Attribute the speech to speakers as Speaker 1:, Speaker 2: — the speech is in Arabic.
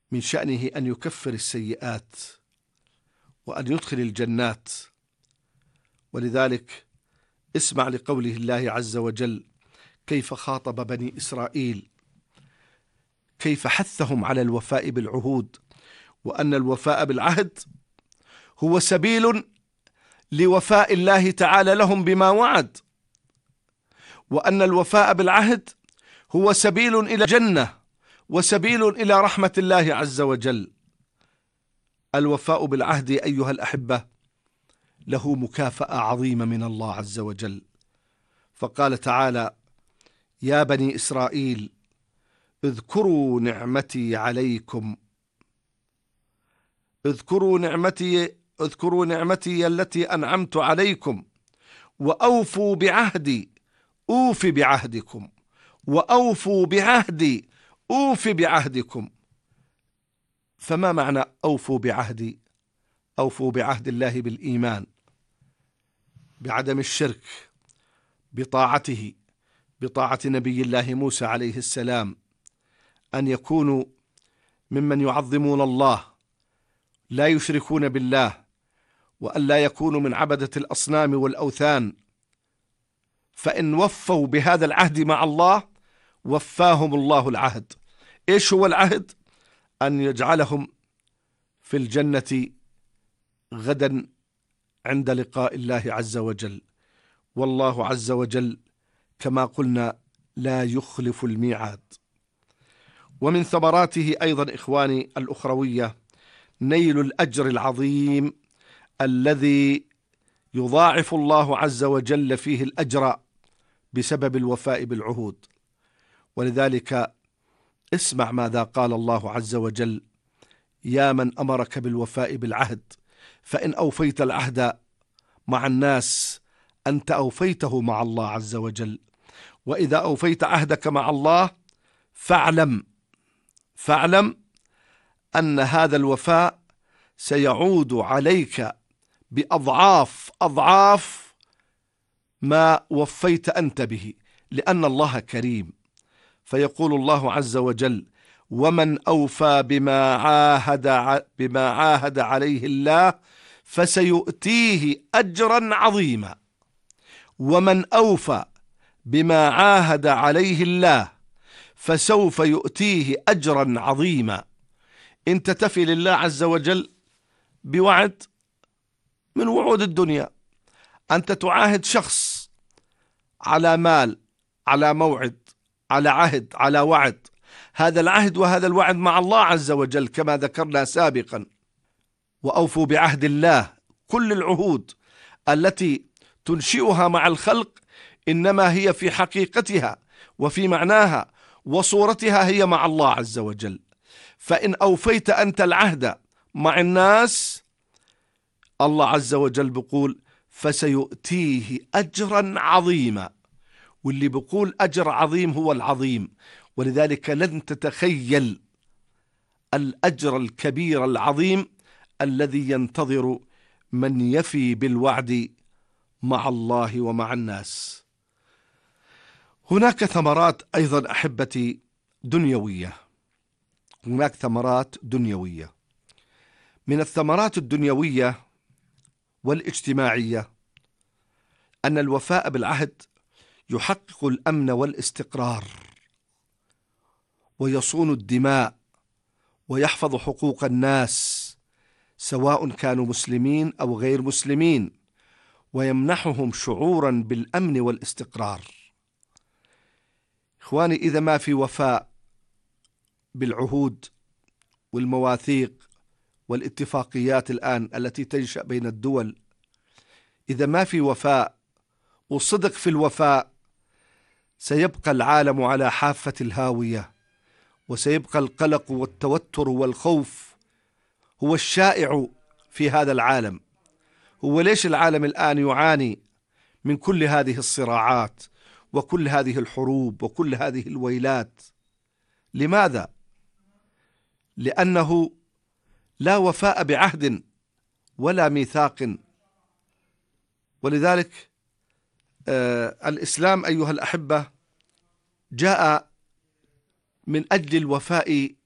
Speaker 1: من شأنه أن يكفر السيئات وأن يدخل الجنات. ولذلك اسمع لقوله الله عز وجل كيف خاطب بني إسرائيل، كيف حثهم على الوفاء بالعهود، وأن الوفاء بالعهد هو سبيل لوفاء الله تعالى لهم بما وعد، وأن الوفاء بالعهد هو سبيل إلى الجنة وسبيل إلى رحمة الله عز وجل. الوفاء بالعهد أيها الأحبة له مكافأة عظيمة من الله عز وجل، فقال تعالى: يا بني إسرائيل اذكروا نعمتي عليكم، اذكروا نعمتي التي أنعمت عليكم وأوفوا بعهدي أوف بعهدكم، وأوفوا بعهدي أوف بعهدكم. فما معنى أوفوا بعهدي؟ أوفوا بعهد الله بالإيمان، بعدم الشرك، بطاعته، بطاعة نبي الله موسى عليه السلام، أن يكونوا ممن يعظمون الله لا يشركون بالله، وأن لا يكونوا من عبدة الأصنام والأوثان. فإن وفوا بهذا العهد مع الله وفاهم الله العهد. إيش هو العهد؟ أن يجعلهم في الجنة غدا عند لقاء الله عز وجل، والله عز وجل كما قلنا لا يخلف الميعاد. ومن ثمراته أيضا إخواني الأخروية نيل الأجر العظيم الذي يضاعف الله عز وجل فيه الأجر بسبب الوفاء بالعهود. ولذلك اسمع ماذا قال الله عز وجل: يا من أمرك بالوفاء بالعهد، فإن أوفيت العهد مع الناس أنت أوفيته مع الله عز وجل. وإذا أوفيت عهدك مع الله فاعلم أن هذا الوفاء سيعود عليك بأضعاف ما وفيت أنت به، لأن الله كريم. فيقول الله عز وجل: ومن أوفى بما عاهد عليه الله فسيؤتيه أجرا عظيما. ومن أوفى بما عاهد عليه الله فسوف يؤتيه أجرا عظيما. انت تفي لله عز وجل بوعد من وعود الدنيا، أنت تعاهد شخص على مال، على موعد، على عهد، على وعد. هذا العهد وهذا الوعد مع الله عز وجل كما ذكرنا سابقا. وأوفوا بعهد الله. كل العهود التي تنشئها مع الخلق إنما هي في حقيقتها وفي معناها وصورتها هي مع الله عز وجل. فإن أوفيت أنت العهد مع الناس، الله عز وجل بيقول: فسيؤتيه أجرا عظيما. واللي بيقول أجر عظيم هو العظيم، ولذلك لن تتخيل الأجر الكبير العظيم الذي ينتظر من يفي بالوعد مع الله ومع الناس. هناك ثمرات أيضا أحبتي دنيوية. هناك ثمرات دنيوية. من الثمرات الدنيوية والاجتماعية أن الوفاء بالعهد يحقق الأمن والاستقرار، ويصون الدماء، ويحفظ حقوق الناس سواء كانوا مسلمين أو غير مسلمين، ويمنحهم شعورا بالأمن والاستقرار. إخواني، إذا ما في وفاء بالعهود والمواثيق والاتفاقيات الآن التي تنشأ بين الدول، إذا ما في وفاء وصدق في الوفاء، سيبقى العالم على حافة الهاوية، وسيبقى القلق والتوتر والخوف هو الشائع في هذا العالم. هو ليش العالم الآن يعاني من كل هذه الصراعات وكل هذه الحروب وكل هذه الويلات؟ لماذا؟ لأنه لا وفاء بعهد ولا ميثاق. ولذلك الإسلام أيها الأحبة جاء من أجل الوفاء